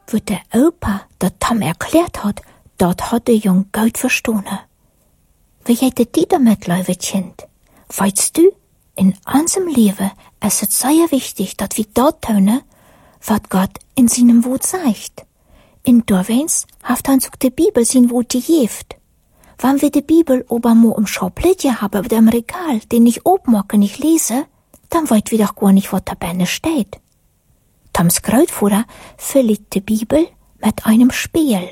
wo der Opa der Tom erklärt hat, dort hat der Jung gut verstanden. Wie hätte die damit, liebe Kind? Weißt du, in unserem Leben ist es sehr wichtig, dass wir dort tun, was Gott in seinem Wort sagt. In Dorwens hat uns auch die Bibel sein Wort gegeben. Wenn wir die Bibel aber mal im Schauplättchen haben, oder im Regal, den ich aufmache, nicht lese, dann weiß wir doch gar nicht, was da drinnen steht. Toms Großvater füllt die Bibel mit einem Spiel.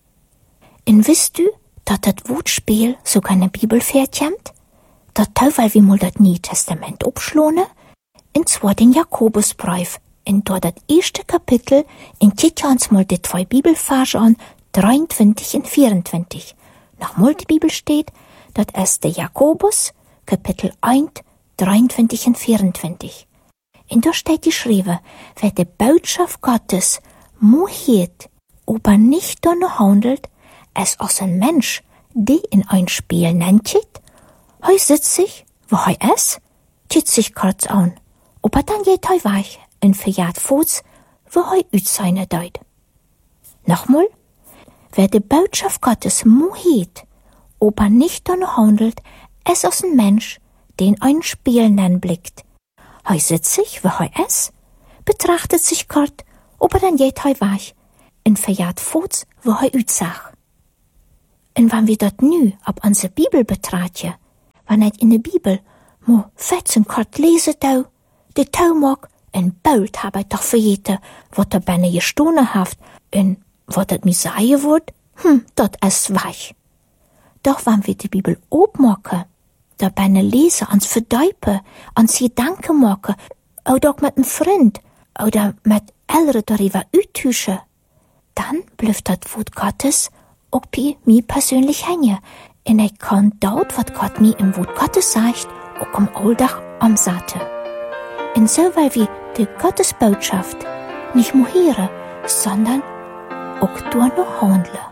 Und wisst du, dass das Wortspiel sogar in der Bibel vorkommt? Das weil wir mal das Neue Testament abschlagen, und zwar den Jakobusbrief, in dort das erste Kapitel, in guckt uns mal die 2 Bibelverse an, 23 und 24. Nochmal die Bibel steht, das ist der Jakobus, Kapitel 1, 23 und 24. Und da steht geschrieben, wer die Botschaft Gottes muhiert, aber nicht danach handelt, es als ein Mensch, der in ein Spiel nennt, hei sitzt sich, wo hei ist, tut sich kurz an, aber dann geht hei weich, und verjagt Fuß, wo hei ut seine deut. Nochmal, wer die Botschaft Gottes muhiert, aber nicht danach handelt, es als ein Mensch, den ein Spiel nennen blickt. Hei sitzt sich, wo hei ist, betrachtet sich kurz, aber dann geht hei weich, und verjagt Fuß, wo hei ut sag. Und wenn wir dort nu ab unsere Bibel betrachten, wenn nicht in der Bibel, mo fetzen kort lesen tau, de tau mag, en Bild hab ich doch verjeten, wat da benne gestohlen haft, und wat dat mir sagen wird, dat ist weich. Doch wenn wir die Bibel aufmachen, da benne lesen, ans verdeipen, ans Gedanken machen, oder auch mit einem Freund, oder mit Eltern darüber austauschen, dann bleibt das Wort Gottes auch bei mir persönlich hängen. Und ich kann dort, was Gott mir im Wort Gottes sagt, auch am Alltag umsetzen. Und so, weil wir die Gottesbotschaft nicht nur hören, sondern auch durch noch handeln.